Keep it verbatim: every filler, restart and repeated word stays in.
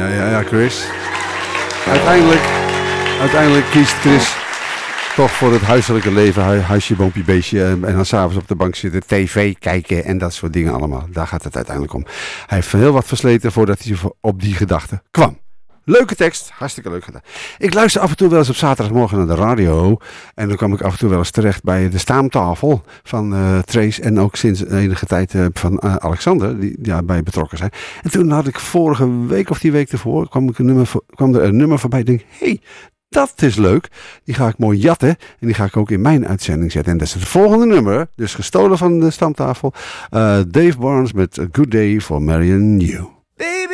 ja, ja, ja, Chris. Uiteindelijk, uiteindelijk kiest Chris toch voor het huiselijke leven. Hu- Huisje, boompje, beestje. En dan s'avonds op de bank zitten, tv kijken en dat soort dingen allemaal. Daar gaat het uiteindelijk om. Hij heeft heel wat versleten voordat hij op die gedachte kwam. Leuke tekst, hartstikke leuk gedaan. Ik luister af en toe wel eens op zaterdagmorgen naar de radio. En dan kwam ik af en toe wel eens terecht bij de staamtafel van uh, Trace. En ook sinds enige tijd uh, van uh, Alexander, die daarbij betrokken zijn. En toen had ik vorige week of die week ervoor, kwam, ik een nummer, kwam er een nummer voorbij. Ik denk, hé, hey, dat is leuk. Die ga ik mooi jatten. En die ga ik ook in mijn uitzending zetten. En dat is het volgende nummer. Dus gestolen van de stamtafel. Uh, Dave Barnes met A Good Day for Marion You.